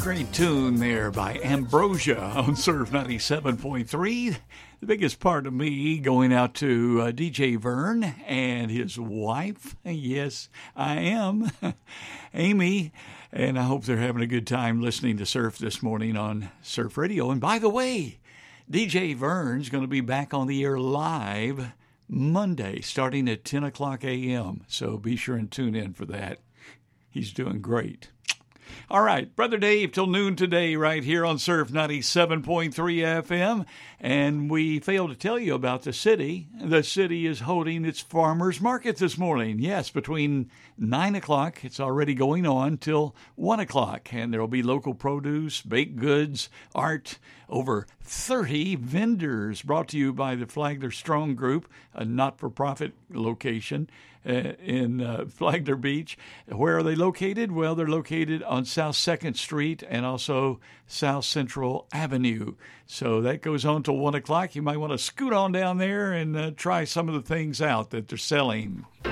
Great tune there by Ambrosia on Surf 97.3. The biggest part of me going out to DJ Vern and his wife. Yes, I am. Amy. And I hope they're having a good time listening to Surf this morning on Surf Radio. And by the way, DJ Vern's going to be back on the air live Monday starting at 10 o'clock a.m. So be sure and tune in for that. He's doing great. All right, Brother Dave till noon today right here on Surf 97.3 FM. And we failed to tell you about the city. The city is holding its farmers market this morning. Yes, between 9 o'clock, it's already going on, till 1 o'clock. And there will be local produce, baked goods, art, over 30 vendors brought to you by the Flagler Strong Group, a not-for-profit location in Flagler Beach. Where are they located? Well, they're located on South 2nd Street and also South Central Avenue. So that goes on till 1 o'clock. You might want to scoot on down there and try some of the things out that they're selling.